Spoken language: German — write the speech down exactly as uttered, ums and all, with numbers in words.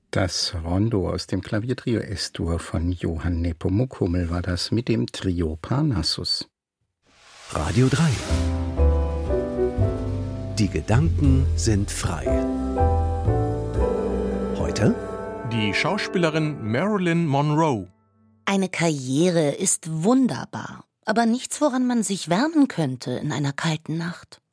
Das Rondo aus dem Klaviertrio S-Dur von Johann Nepomuk Hummel war das mit dem Trio Parnassus. Radio drei. Die Gedanken sind frei. Heute? Die Schauspielerin Marilyn Monroe. Eine Karriere ist wunderbar, aber nichts, woran man sich wärmen könnte in einer kalten Nacht.